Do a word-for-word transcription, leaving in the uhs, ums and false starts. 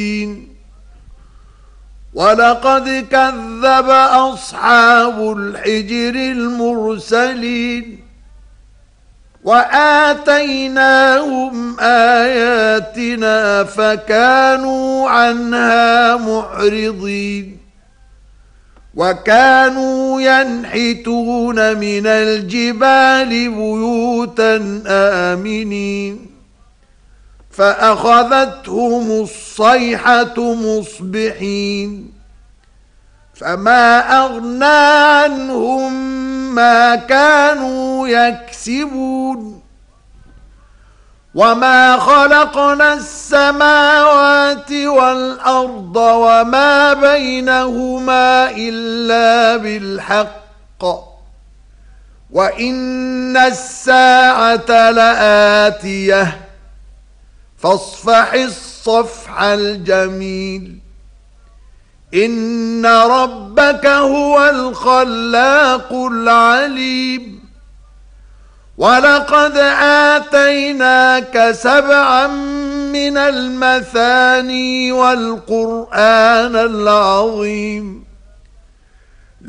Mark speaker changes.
Speaker 1: ولقد كذب أصحاب الحجر المرسلين وآتيناهم آياتنا فكانوا عنها معرضين وكانوا ينحتون من الجبال بيوتا آمنين فأخذتهم الصيحة مصبحين فما أغنى عنهم ما كانوا يكسبون وما خلقنا السماوات والأرض وما بينهما إلا بالحق وإن الساعة لآتية فاصفح الصفح الجميل إن ربك هو الخلاق العليم ولقد آتيناك سبعا من المثاني والقرآن العظيم